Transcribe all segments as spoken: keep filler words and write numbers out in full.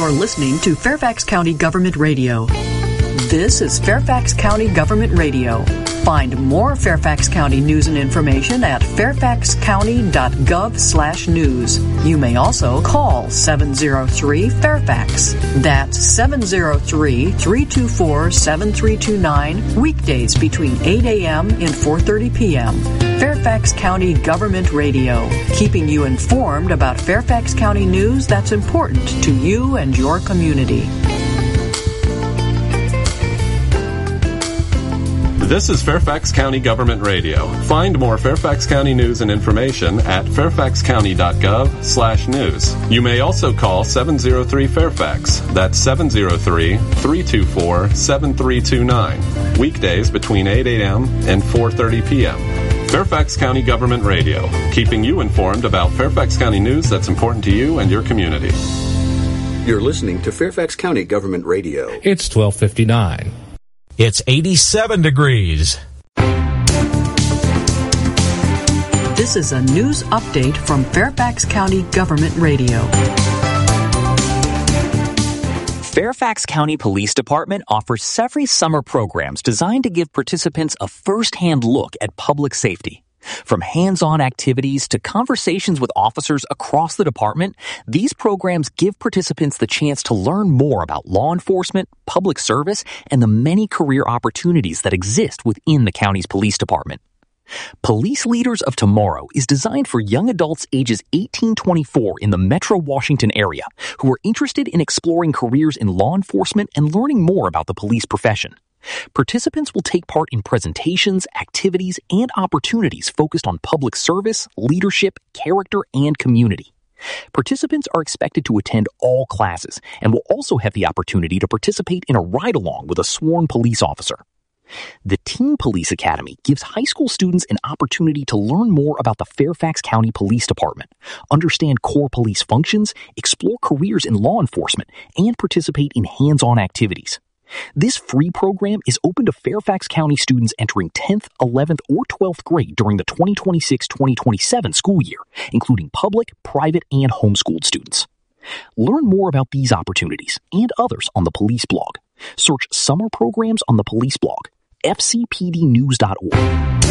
You're listening to Fairfax County Government Radio. This is Fairfax County Government Radio. Find more Fairfax County news and information at fairfax county dot gov slash news. You may also call seven oh three Fairfax. That's seven oh three, three two four, seven three two nine, weekdays between eight a.m. and four thirty p.m. Fairfax County Government Radio, keeping you informed about Fairfax County news that's important to you and your community. This is Fairfax County Government Radio. Find more Fairfax County news and information at fairfax county dot gov slash news. You may also call seven oh three Fairfax. That's seven oh three, three two four, seven three two nine. Weekdays between eight a.m. and four thirty p.m. Fairfax County Government Radio, keeping you informed about Fairfax County news that's important to you and your community. You're listening to Fairfax County Government Radio. It's twelve fifty-nine. It's eighty-seven degrees. This is a news update from Fairfax County Government Radio. Fairfax County Police Department offers several summer programs designed to give participants a first-hand look at public safety. From hands-on activities to conversations with officers across the department, these programs give participants the chance to learn more about law enforcement, public service, and the many career opportunities that exist within the county's police department. Police Leaders of Tomorrow is designed for young adults ages eighteen to twenty-four in the Metro Washington area who are interested in exploring careers in law enforcement and learning more about the police profession. Participants will take part in presentations, activities, and opportunities focused on public service, leadership, character, and community. Participants are expected to attend all classes and will also have the opportunity to participate in a ride-along with a sworn police officer. The Teen Police Academy gives high school students an opportunity to learn more about the Fairfax County Police Department, understand core police functions, explore careers in law enforcement, and participate in hands-on activities. This free program is open to Fairfax County students entering tenth, eleventh, or twelfth grade during the twenty twenty-six twenty twenty-seven school year, including public, private, and homeschooled students. Learn more about these opportunities and others on the Police blog. Search Summer Programs on the Police blog, f c p d news dot org.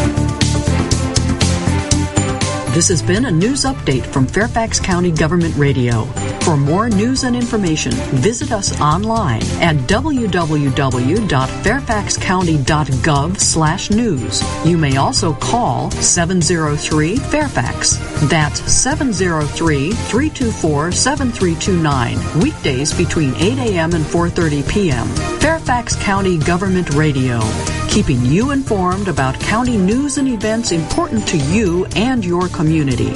This has been a news update from Fairfax County Government Radio. For more news and information, visit us online at w w w dot fairfax county dot gov slash news. You may also call seven oh three Fairfax. That's seven oh three, three two four, seven three two nine, weekdays between eight a.m. and four thirty p.m. Fairfax County Government Radio, keeping you informed about county news and events important to you and your community.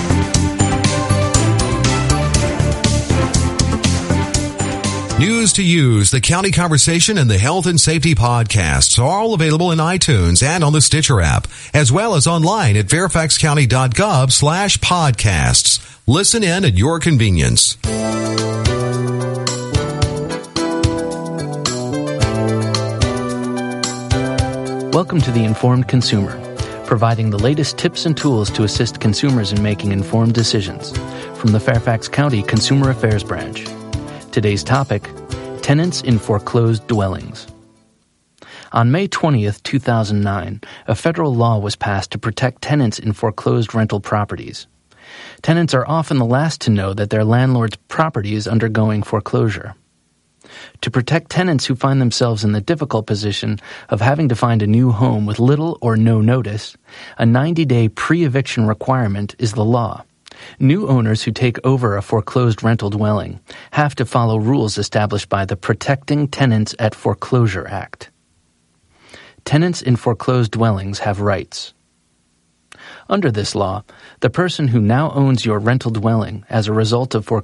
News to Use, the County Conversation, and the Health and Safety podcasts are all available in iTunes and on the Stitcher app, as well as online at fairfax county dot gov slash podcasts. Listen in at your convenience. Welcome to The Informed Consumer, providing the latest tips and tools to assist consumers in making informed decisions from the Fairfax County Consumer Affairs Branch. Today's topic, tenants in foreclosed dwellings. On May twentieth, two thousand nine, a federal law was passed to protect tenants in foreclosed rental properties. Tenants are often the last to know that their landlord's property is undergoing foreclosure. To protect tenants who find themselves in the difficult position of having to find a new home with little or no notice, a ninety-day pre-eviction requirement is the law. New owners who take over a foreclosed rental dwelling have to follow rules established by the Protecting Tenants at Foreclosure Act. Tenants in foreclosed dwellings have rights. Under this law, the person who now owns your rental dwelling as a result of foreclosure